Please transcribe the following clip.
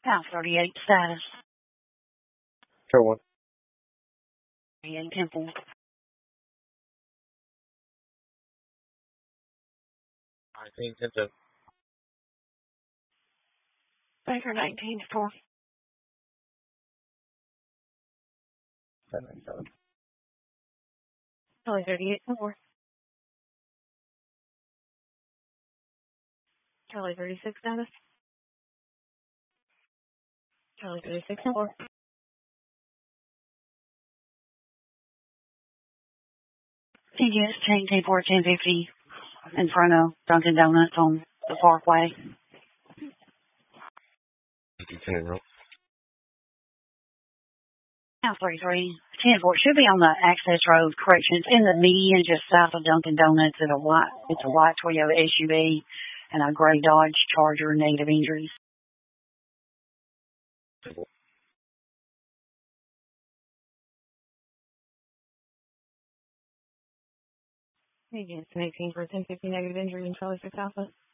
House 38 status. Sure one. 38 Temple. I think it's a Baker 19-4. 797. Charlie 38-4. Charlie 36 status. Charlie 36-4. TGS chain T4 1050 in front of Dunkin' Donuts on the Parkway. House 33, 10-4. Should be on the access road. Correction, it's in the median just south of Dunkin' Donuts. It's a white Toyota SUV and a gray Dodge Charger negative injuries. TGS 18 for 1050 negative injury in Charlie 6 Alpha.